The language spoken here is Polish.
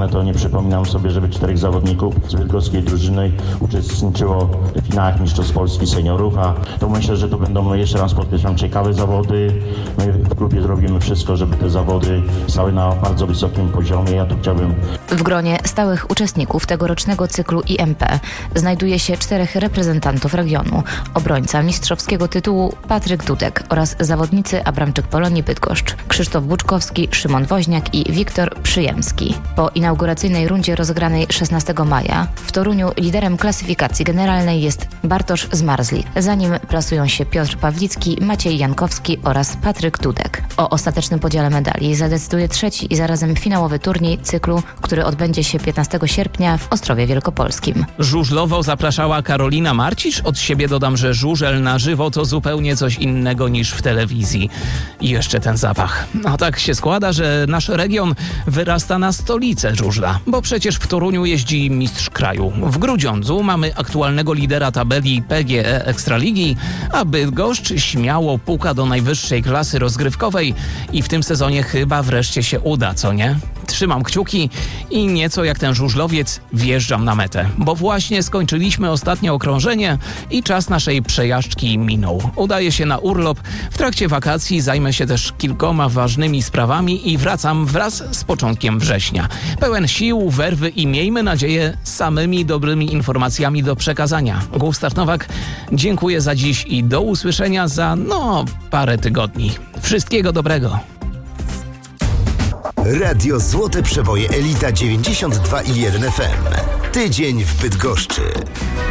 zaawansowane, to nie przypominam sobie, żeby 4 zawodników z bydgoskiej drużyny uczestniczyło w finałach Mistrzostw Polski Seniorów, a to myślę, że to będą, jeszcze raz podkreślam, ciekawe zawody. My w klubie zrobimy wszystko, żeby te zawody stały na bardzo wysokim poziomie. Ja tu chciałbym... W gronie stałych uczestników tegorocznego cyklu IMP znajduje się 4 reprezentantów regionu. Obrońca mistrzowskiego tytułu Patryk Dudek oraz zawodnicy Abramczyk Polonii Bydgoszcz, Krzysztof Buczkowski, Szymon Woźniak i Wiktor Przyjemski. Po inauguracyjnej rundzie rozegranej 16 maja w Toruniu liderem klasyfikacji generalnej jest Bartosz Zmarzlik. Za nim plasują się Piotr Pawlicki, Maciej Jankowski oraz Patryk Dudek. O ostatecznym podziale medali zadecyduje trzeci i zarazem finałowy turniej cyklu, który odbędzie się 15 sierpnia w Ostrowie Wielkopolskim. Żużlowo zapraszała Karolina Marcisz. Od siebie dodam, że żużel na żywo to zupełnie coś innego niż w telewizji. I jeszcze ten zapach. A tak się składa, że nasz region wyrasta na stolicę żużla, bo przecież w Toruniu jeździ mistrz kraju. W Grudziądzu mamy aktualnego lidera tabeli PGE Ekstraligi, a Bydgoszcz śmiało puka do najwyższej klasy rozgrywkowej i w tym sezonie chyba wreszcie się uda, co nie? Trzymam kciuki i nieco jak ten żużlowiec wjeżdżam na metę, bo właśnie skończyliśmy ostatnie okrążenie i czas naszej przejażdżki minął. Udaję się na urlop, w trakcie wakacji zajmę się też kilkoma ważnymi sprawami i wracam wraz z początkiem września. Pełen sił, werwy i miejmy nadzieję samymi dobrymi informacjami do przekazania. Gustaw Nowak, dziękuję za dziś i do usłyszenia za parę tygodni. Wszystkiego dobrego. Radio Złote Przeboje Elita 92,1 FM. Tydzień w Bydgoszczy.